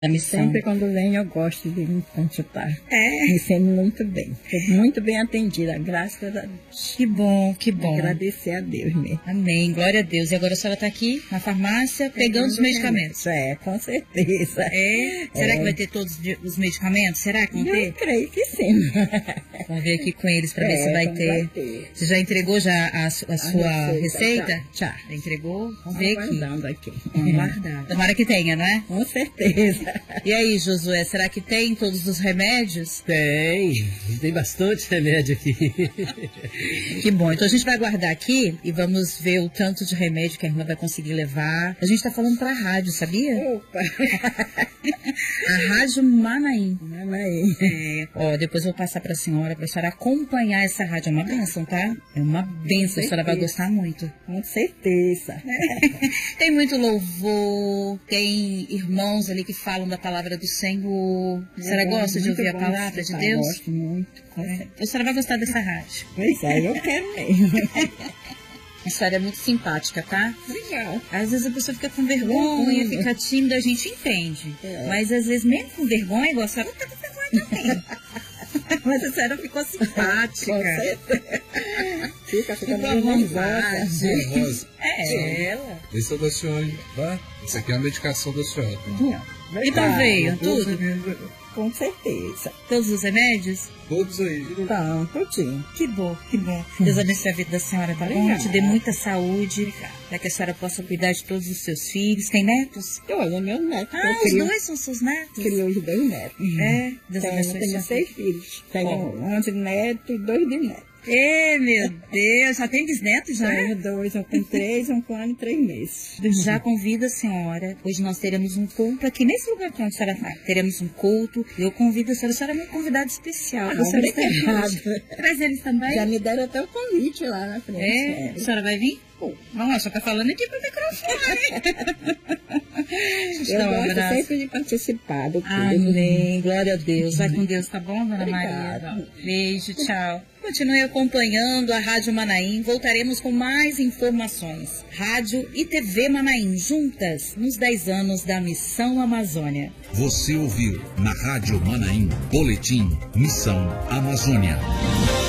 da missão. Sempre quando venho eu gosto de me consultar. É. Me sinto muito bem. Fui muito bem atendida, graças a Deus. Que bom, que bom. Agradecer a Deus mesmo. Amém, glória a Deus. E agora a senhora está aqui na farmácia pegando os medicamentos. É, com certeza. É? Será que vai ter todos os medicamentos? Será que vão ter? Eu creio que sim. Vamos ver aqui com eles para ver se vai ter. Você já entregou a sua receita? Já. Já entregou? Vamos ver aqui. aqui. Vamos guardar. Tomara que tenha, não é? Com certeza. E aí, Josué, será que tem todos os remédios? Tem bastante remédio aqui. Que bom, então a gente vai guardar aqui e vamos ver o tanto de remédio que a irmã vai conseguir levar. A gente tá falando pra rádio, sabia? Opa! A Rádio Manaim. Manaim. É, ó, depois eu vou passar pra senhora acompanhar essa rádio. É uma bênção, tá? É uma bênção, a senhora vai gostar muito. Com certeza. Tem muito louvor, tem irmãos ali que falam da palavra do Senhor. A senhora gosta de ouvir a palavra de Deus? Gosto muito. A senhora vai gostar dessa rádio. Pois é, eu quero mesmo. A senhora é muito simpática, tá? Legal. Às vezes a pessoa fica com vergonha, fica tímida, a gente entende. É. Mas às vezes mesmo com vergonha, igual a senhora tá com vergonha também. Mas a senhora ficou simpática. Fica à vontade. Nervosa. É ela. Esse é o da senhora, tá? Essa aqui é a medicação da senhora. Então veio tudo? Com certeza. Todos os remédios? Todos aí. Então, tudinho. Que bom, que bom. Deus abençoe a vida da senhora, tá bom? Te dê muita saúde, para que a senhora possa cuidar de todos os seus filhos. Tem netos? Olha, meu neto. Os dois são seus netos? Criou os 2 netos. É, Deus abençoe Tenho sua 6 filhos. Tenho 11 netos e 2 bisnetos. Ê, meu Deus, já tem bisnetos já? Tenho 2, um com 3, um com 1 ano e 3 meses. Já convido a senhora. Hoje nós teremos um culto aqui nesse lugar onde a senhora está. Teremos um culto. Eu convido a senhora é uma convidada especial. Traz eles também. Já me deram até o convite lá na frente. É? A senhora vai vir? Vamos, só tá falando aqui pro microfone. Eu gosto sempre de participar do culto. Amém. Glória a Deus. Vai com Deus, tá bom, dona Obrigada. Maria? Beijo, tchau. Continue acompanhando a Rádio Manaim. Voltaremos com mais informações. Rádio e TV Manaim, juntas nos 10 anos da Missão Amazônia. Você ouviu na Rádio Manaim, Boletim Missão Amazônia.